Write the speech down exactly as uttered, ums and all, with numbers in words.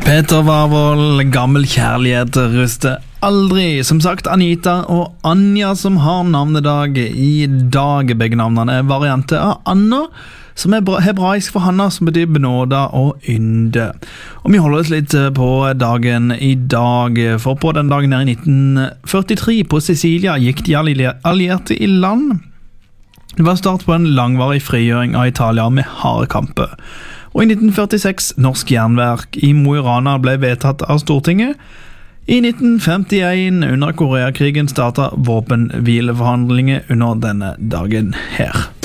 Peter Wavold, gammel kjærlighet ruster aldri. Som sagt, Anita og Anja som har navnedag i dag. Begge navnene er varianter av Anna, som er hebraisk for Hanna, som betyr benåda og ynde. Og vi holder oss litt på dagen i dag, for på den dagen her i nitten førtitre på Sicilia gikk de allierte i land. Det var start på en langvarig frigjøring av Italia med harde kamper. Og i nitten førtiseks, Norsk Jernverk i Mo i Rana ble vedtatt av Stortinget. I nitten femtien, under Koreakrigen, startet våpenhvileforhandlinger under denne dagen her.